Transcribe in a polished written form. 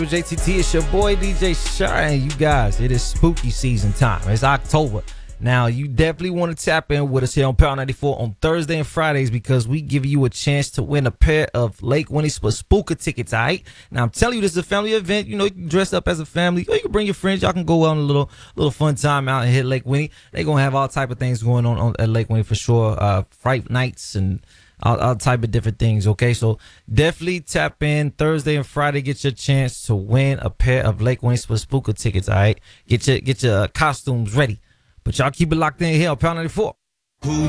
JTT, it's your boy DJ Shine. You guys, it is spooky season time. It's October. Now, you definitely want to tap in with us here on Power 94 on Thursday and Fridays because we give you a chance to win a pair of Lake Winnie Spooka tickets, all right? Now, I'm telling you, this is a family event. You know, you can dress up as a family or you can bring your friends. Y'all can go on a little fun time out and hit Lake Winnie. They're going to have all type of things going on at Lake Winnie for sure. Fright nights and all type of different things, okay? So definitely tap in Thursday and Friday. Get your chance to win a pair of Lake Winnie Spooka tickets, all right? Get your costumes ready. But y'all keep it locked in here on Power 94.